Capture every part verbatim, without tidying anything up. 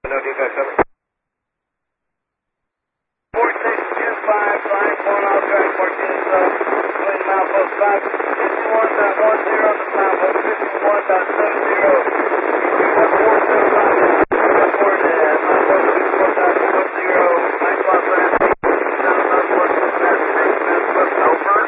No defect, cover. four six two five, five one off track, fourteen is up, between milepost five, fifty-one point one zero to milepost fifty-one point seven zero, one four seven five, one four to milepost fifty-one point one zero, nine five left, seven northwest, fast six minutes left, over.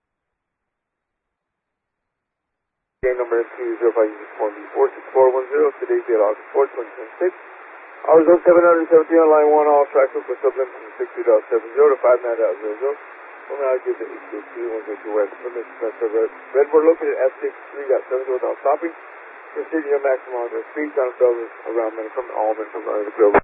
Game number M Q zero five four B four six four one zero, today's date August fourth, twenty twenty-six. Hours on seven seventeen on line one, all traffic with sublimit from sixty point seven zero to five nine point zero zero. We'll now give the eight six two one zero two west limit Spencer Redboard located at F sixty-three point seven zero without stopping. Proceeding your maximum on the speed, down buildings around minute from all minutes from under the building.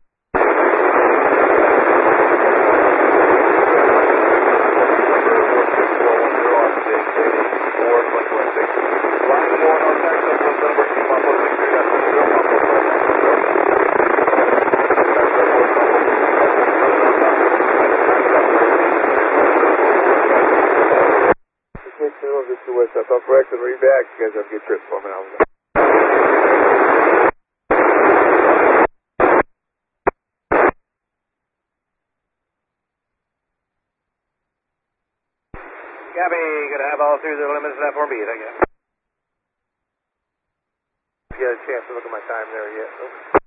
West, that's all correct, and read back. You guys have a good trip for me now. Gabby, gonna have all through the limits of that four B, I guess. You had a chance to look at my time there yet?